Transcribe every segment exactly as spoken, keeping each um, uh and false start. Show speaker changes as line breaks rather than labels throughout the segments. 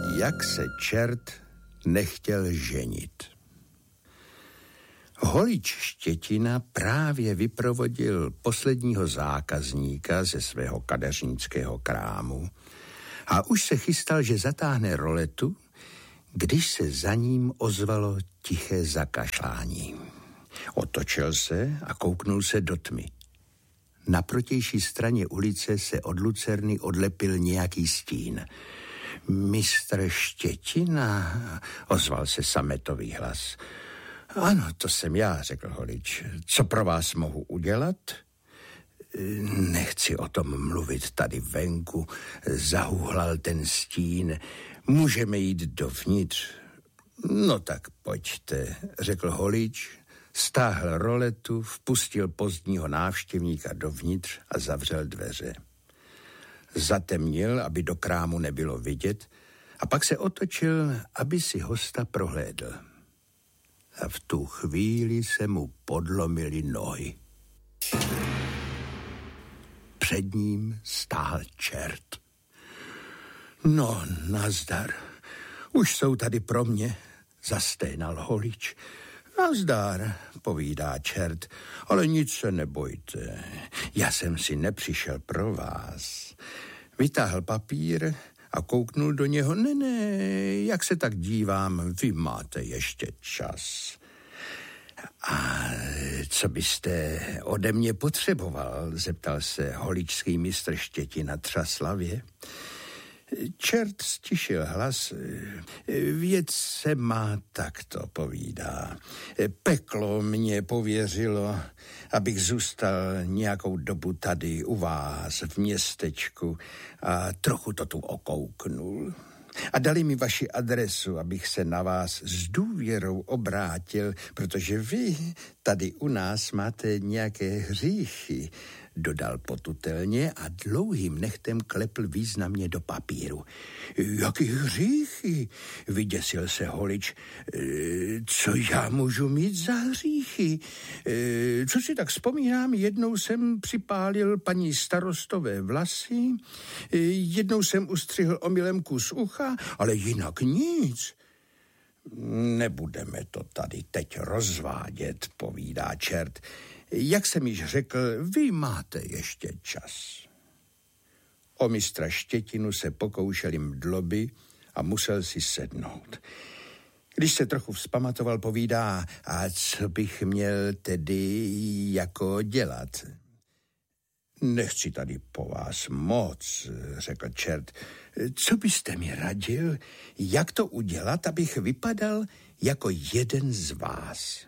Jak se čert nechtěl ženit. Holič Štětina právě vyprovodil posledního zákazníka ze svého kadeřnického krámu a už se chystal, že zatáhne roletu, když se za ním ozvalo tiché zakašlání. Otočil se a kouknul se do tmy. Na protější straně ulice se od lucerny odlepil nějaký stín. Mistr Štětina, ozval se sametový hlas. Ano, to jsem já, řekl Holič. Co pro vás mohu udělat? Nechci o tom mluvit tady venku, zahuhlal ten stín. Můžeme jít dovnitř. No tak pojďte, řekl Holič, stáhl roletu, vpustil pozdního návštěvníka dovnitř a zavřel dveře. Zatemnil, aby do krámu nebylo vidět, a pak se otočil, aby si hosta prohlédl. A v tu chvíli se mu podlomily nohy. Před ním stál čert. No, nazdar. Už jsou tady pro mě, zasténal Holič. Nazdar, povídá čert, ale nic se nebojte. Já jsem si nepřišel pro vás. Vytáhl papír a kouknul do něho. Ne, ne, jak se tak dívám, vy máte ještě čas. A co byste ode mě potřeboval, zeptal se holičský mistr Štětina třaslavě. Čert stišil hlas. Věc se má takto, povídá. Peklo mě pověřilo, abych zůstal nějakou dobu tady u vás v městečku a trochu to tu okouknul. A dali mi vaši adresu, abych se na vás s důvěrou obrátil, protože vy tady u nás máte nějaké hříchy, dodal potutelně a dlouhým nechtem klepl významně do papíru. Jaký hříchy? Vyděsil se Holič. Co já můžu mít za hříchy? Co si tak vzpomínám, jednou jsem připálil paní starostové vlasy, jednou jsem ustřihl omylem kus ucha, ale jinak nic. Nebudeme to tady teď rozvádět, povídá čert. Jak jsem již řekl, vy máte ještě čas. O mistra Štětinu se pokoušeli mdloby a musel si sednout. Když se trochu vzpamatoval, povídá, a co bych měl tedy jako dělat? Nechci tady po vás moc, řekl čert. Co byste mi radil, jak to udělat, abych vypadal jako jeden z vás?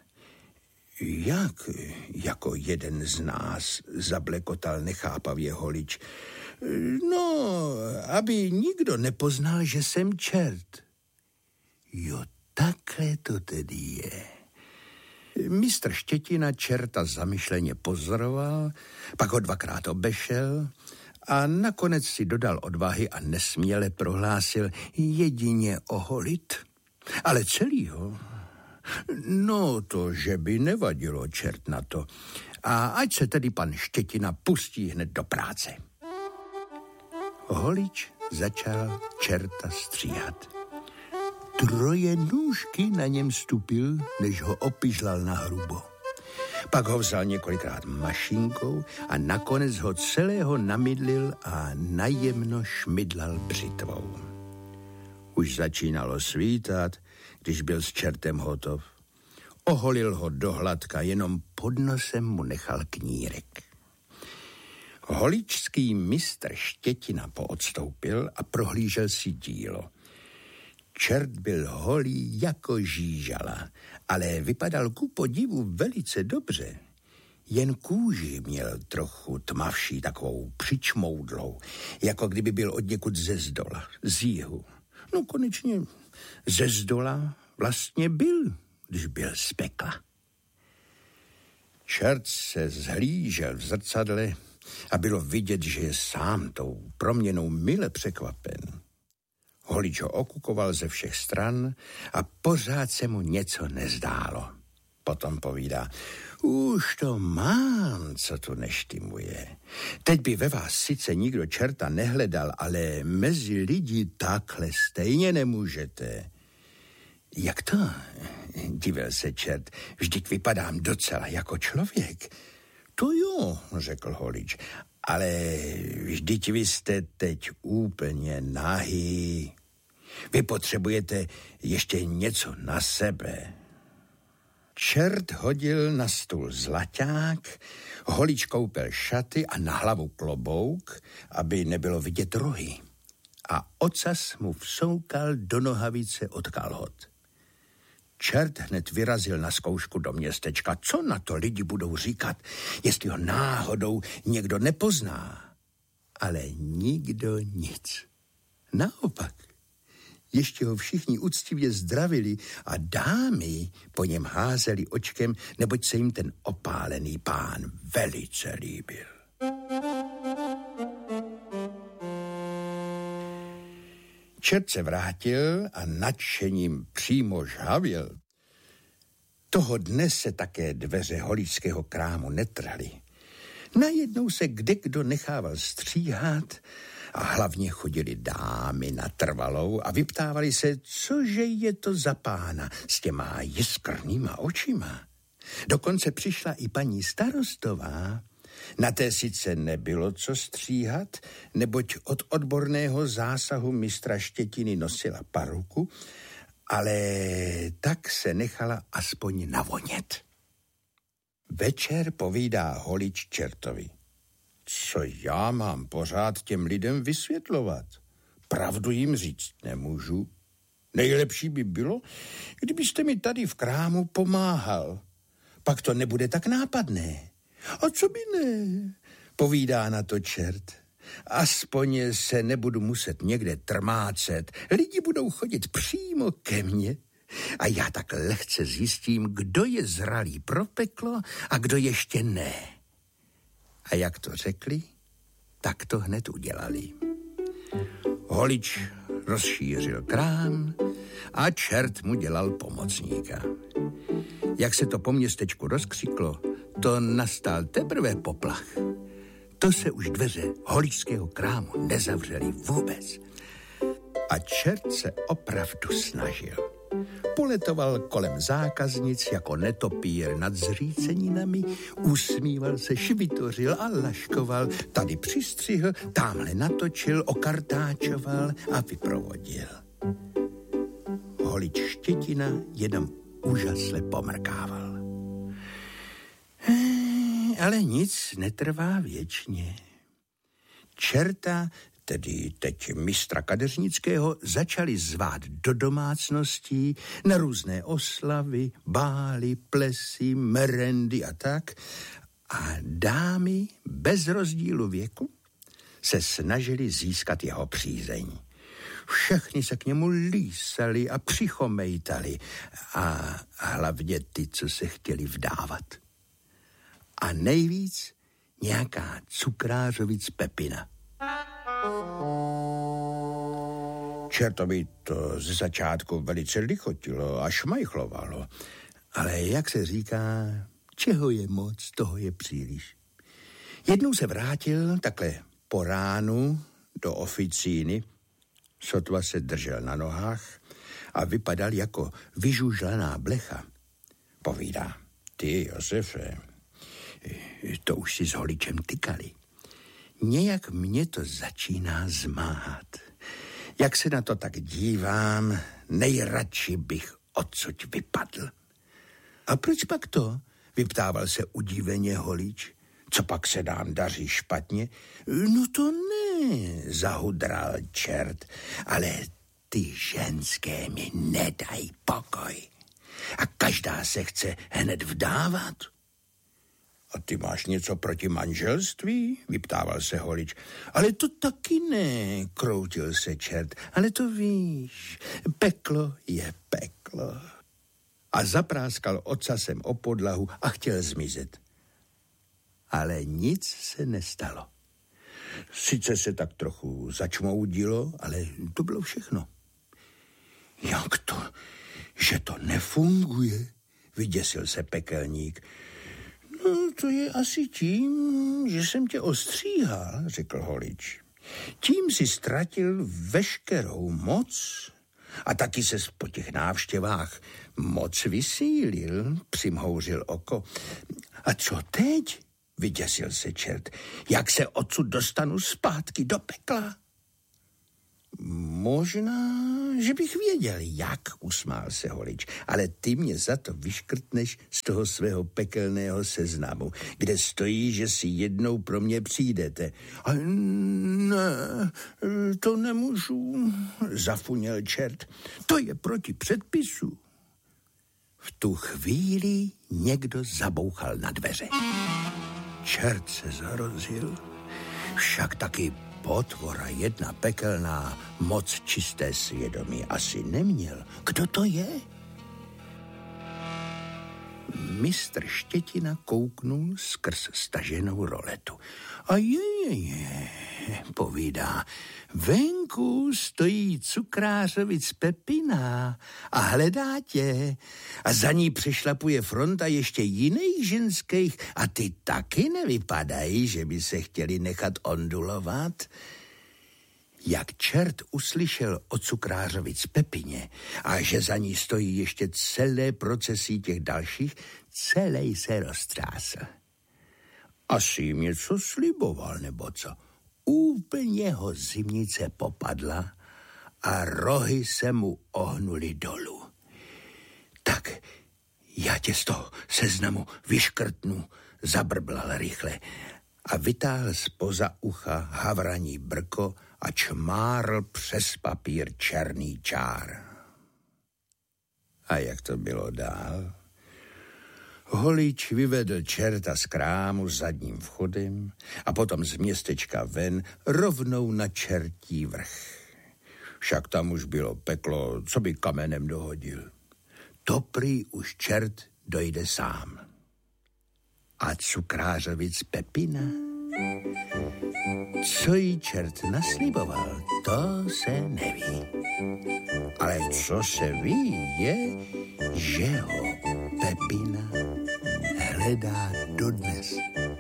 Jak jako jeden z nás, zablekotal nechápavě Holič. No, aby nikdo nepoznal, že jsem čert. Jo, takhle to tedy je. Mistr Štětina čerta zamyšleně pozoroval, pak ho dvakrát obešel a nakonec si dodal odvahy a nesměle prohlásil jedině oholit, ale celýho. No to, že by nevadilo, čert na to. A ať se tedy pan Štětina pustí hned do práce. Holič začal čerta stříhat. Troje nůžky na něm stupil, než ho opižlal na hrubo. Pak ho vzal několikrát mašinkou a nakonec ho celého namydlil a najemno šmydlal břitvou. Už začínalo svítat, když byl s čertem hotov. Oholil ho dohladka, jenom pod nosem mu nechal knírek. Holičský mistr Štětina poodstoupil a prohlížel si dílo. Čert byl holý jako žížala, ale vypadal ku podivu velice dobře. Jen kůži měl trochu tmavší, takovou přičmoudlou, jako kdyby byl odněkud ze zdola, z jihu. No konečně ze zdola vlastně byl, když byl z pekla. Čert se zhlížel v zrcadle a bylo vidět, že je sám tou proměnou mile překvapen. Holič ho okukoval ze všech stran a pořád se mu něco nezdálo. Potom povídá, už to mám, co tu neštimuje. Teď by ve vás sice nikdo čerta nehledal, ale mezi lidi takhle stejně nemůžete. Jak to? Divil se čert. Vždyť vypadám docela jako člověk. To jo, řekl Holič, ale vždyť vy jste teď úplně nahý. Vy potřebujete ještě něco na sebe. Čert hodil na stůl zlaťák, Holič koupil šaty a na hlavu klobouk, aby nebylo vidět rohy. A ocas mu vsoukal do nohavice od kalhot. Čert hned vyrazil na zkoušku do městečka. Co na to lidi budou říkat, jestli ho náhodou někdo nepozná? Ale nikdo nic. Naopak. Ještě ho všichni úctivě zdravili a dámy po něm házeli očkem, neboť se jim ten opálený pán velice líbil. Čert se vrátil a nadšením přímo žhavil. Toho dne se také dveře holičského krámu netrhly. Najednou se kdekdo nechával stříhat a hlavně chodili dámy na trvalou a vyptávali se, cože je to za pána s těma jiskrnýma očima. Dokonce přišla i paní starostová. Na té sice nebylo co stříhat, neboť od odborného zásahu mistra Štětiny nosila paruku, ale tak se nechala aspoň navonět. Večer povídá Holič čertovi. Co já mám pořád těm lidem vysvětlovat? Pravdu jim říct nemůžu. Nejlepší by bylo, kdybyste mi tady v krámu pomáhal. Pak to nebude tak nápadné. A co by ne? Povídá na to čert. Aspoň se nebudu muset někde trmácet. Lidi budou chodit přímo ke mně. A já tak lehce zjistím, kdo je zralý pro peklo a kdo ještě ne. A jak to řekli, tak to hned udělali. Holič rozšířil krám a čert mu dělal pomocníka. Jak se to po městečku rozkřiklo, to nastal teprve poplach. To se už dveře holičského krámu nezavřely vůbec. A čert se opravdu snažil. Poletoval kolem zákaznic jako netopír nad zříceninami, usmíval se, švitořil a laškoval, tady přistřihl, támhle natočil, okartáčoval a vyprovodil. Holič Štětina jenom úžasle pomrkával. Ale nic netrvá věčně. Čerta, tedy teď mistra kadeřnického, začali zvát do domácností na různé oslavy, bály, plesy, merendy a tak. A dámy bez rozdílu věku se snažili získat jeho přízeň. Všechny se k němu lísali a přichomejtali a hlavně ty, co se chtěli vdávat. A nejvíc nějaká cukrářovic Pepina. Čertovi to z začátku velice lichotilo a šmajchlovalo, ale jak se říká, čeho je moc, toho je příliš. Jednou se vrátil takhle po ránu do oficíny, sotva se držel na nohách a vypadal jako vyžužlaná blecha. Povídá, ty, Josefe, to už si s Holičem tykali. Nějak mě to začíná zmáhat. Jak se na to tak dívám, nejradši bych odsud vypadl. A proč pak to? Vyptával se udíveně Holič. Co pak se nám daří špatně? No to ne, zahudral čert, ale ty ženské mi nedají pokoj. A každá se chce hned vdávat. A ty máš něco proti manželství? Vyptával se Holič. Ale to taky ne, kroutil se čert. Ale to víš, peklo je peklo. A zapráskal ocasem o podlahu a chtěl zmizet. Ale nic se nestalo. Sice se tak trochu začmoudilo, ale to bylo všechno. Jak to, že to nefunguje? vyděsil se pekelník. No, to je asi tím, že jsem tě ostříhal, řekl Holič. Tím si ztratil veškerou moc a taky ses po těch návštěvách moc vysílil, přimhouřil oko. A co teď? Vyděsil se čert. Jak se odsud dostanu zpátky do pekla? Možná, že bych věděl, jak, usmál se Holič, ale ty mě za to vyškrtneš z toho svého pekelného seznamu, kde stojí, že si jednou pro mě přijdete. A ne, to nemůžu, zafuněl čert. To je proti předpisu. V tu chvíli někdo zabouchal na dveře. Čert se zarozil, však taky potvora jedna pekelná moc čisté svědomí asi neměl. Kdo to je? Mistr Štětina kouknul skrz staženou roletu. A je, je, je, povídá, venku stojí cukrářovic Pepina a hledá tě. A za ní přešlapuje fronta ještě jiných ženských a ty taky nevypadají, že by se chtěli nechat ondulovat. Jak čert uslyšel o cukrářovic Pepině a že za ní stojí ještě celé procesí těch dalších, celý se roztřásl. Asi jim něco sliboval, nebo co? Úplně ho zimnice popadla a rohy se mu ohnuly dolů. Tak já tě z toho seznamu vyškrtnu, zabrblal rychle a vytáhl zpoza ucha havraní brko a čmárl přes papír černý čár. A jak to bylo dál? Holič vyvedl čerta z krámu zadním vchodem a potom z městečka ven rovnou na čertí vrch. Však tam už bylo peklo, co by kamenem dohodil. To prý už čert dojde sám. A cukrářovic Pepina? Co jí čert nasliboval, to se neví. Ale co se ví, je, že ho Pepina hledá dodnes.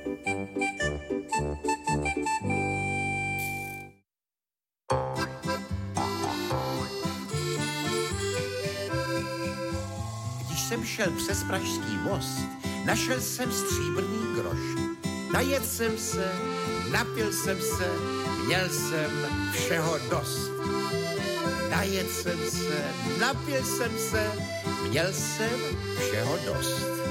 Když jsem šel přes Pražský most, našel jsem stříbrný groš. Najedl jsem se, napil jsem se, měl jsem všeho dost. Najedl jsem se, napil jsem se, měl jsem všeho dost.